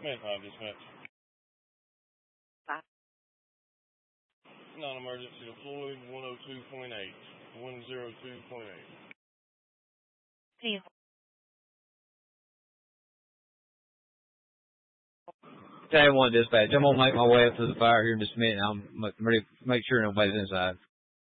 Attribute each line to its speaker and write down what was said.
Speaker 1: Dispatch.
Speaker 2: Bye.
Speaker 1: Non-emergency deployed 102.8. 102.8.
Speaker 2: Hey,
Speaker 3: 1 Dispatch. I'm going to make my way up to the fire here in just a minute. I'll make sure nobody's inside.